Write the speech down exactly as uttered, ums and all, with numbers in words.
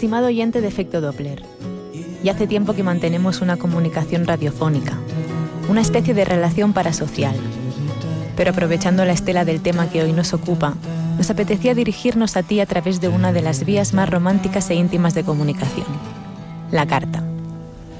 Estimado oyente de Efecto Doppler, ya hace tiempo que mantenemos una comunicación radiofónica, una especie de relación parasocial. Pero aprovechando la estela del tema que hoy nos ocupa, nos apetecía dirigirnos a ti a través de una de las vías más románticas e íntimas de comunicación, la carta.